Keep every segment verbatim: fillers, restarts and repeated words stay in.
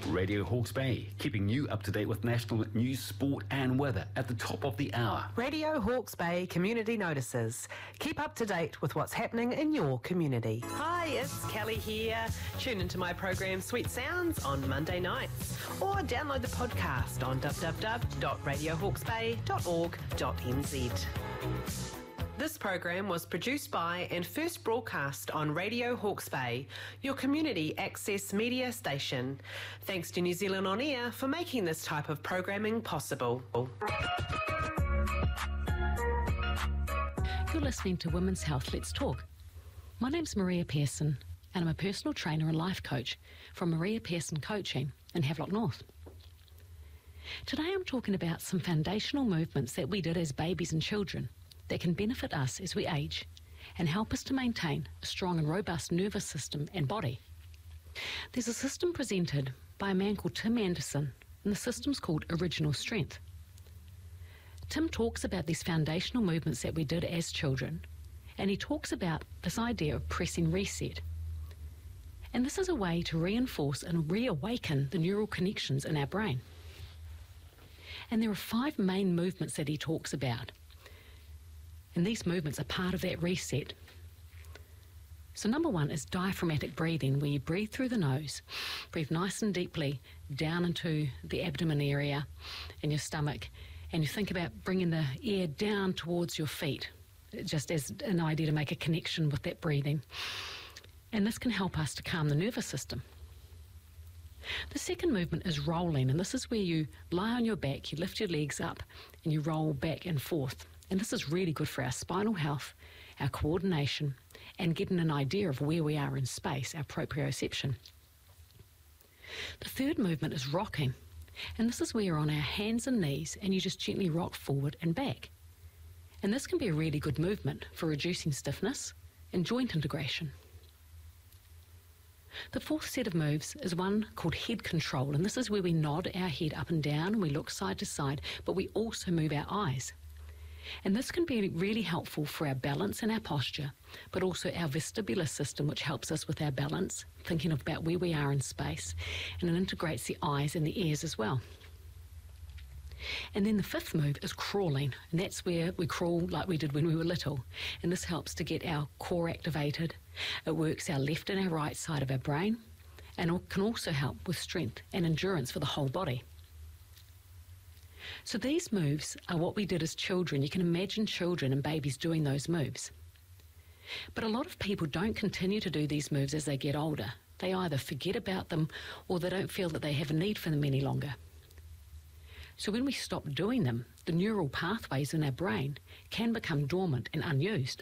Radio Hawke's Bay, keeping you up to date with national news, sport and weather at the top of the hour. Radio Hawke's Bay Community Notices. Keep up to date with what's happening in your community. Hi, it's Kelly here. Tune into my program Sweet Sounds on Monday nights, or download the podcast on w w w dot radio hawke's bay dot org dot n z. This program was produced by and first broadcast on Radio Hawke's Bay, your community access media station. Thanks to New Zealand On Air for making this type of programming possible. You're listening to Women's Health Let's Talk. My name's Maria Pearson, and I'm a personal trainer and life coach from Maria Pearson Coaching in Havelock North. Today I'm talking about some foundational movements that we did as babies and children that can benefit us as we age and help us to maintain a strong and robust nervous system and body. There's a system presented by a man called Tim Anderson, and the system's called Original Strength. Tim talks about these foundational movements that we did as children, and he talks about this idea of pressing reset. And this is a way to reinforce and reawaken the neural connections in our brain. And there are five main movements that he talks about. And these movements are part of that reset. So number one is diaphragmatic breathing, where you breathe through the nose, breathe nice and deeply down into the abdomen area and your stomach, and you think about bringing the air down towards your feet, just as an idea to make a connection with that breathing. And this can help us to calm the nervous system. The second movement is rolling, and this is where you lie on your back, you lift your legs up, and you roll back and forth. And this is really good for our spinal health, our coordination, and getting an idea of where we are in space, our proprioception. The third movement is rocking, and this is where you're on our hands and knees and you just gently rock forward and back. And this can be a really good movement for reducing stiffness and joint integration. The fourth set of moves is one called head control, and this is where we nod our head up and down and we look side to side, but we also move our eyes. And this can be really helpful for our balance and our posture, but also our vestibular system, which helps us with our balance, thinking about where we are in space, and it integrates the eyes and the ears as well. And then the fifth move is crawling, and that's where we crawl like we did when we were little, and this helps to get our core activated. It works our left and our right side of our brain, and it can also help with strength and endurance for the whole body. So these moves are what we did as children. You can imagine children and babies doing those moves. But a lot of people don't continue to do these moves as they get older. They either forget about them or they don't feel that they have a need for them any longer. So when we stop doing them, the neural pathways in our brain can become dormant and unused.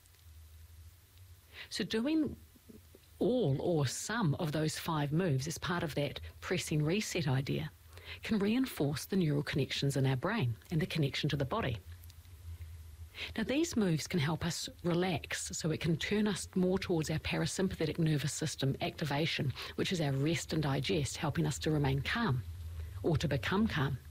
So doing all or some of those five moves as part of that pressing reset idea can reinforce the neural connections in our brain and the connection to the body. Now these moves can help us relax, so it can turn us more towards our parasympathetic nervous system activation, which is our rest and digest, helping us to remain calm or to become calm.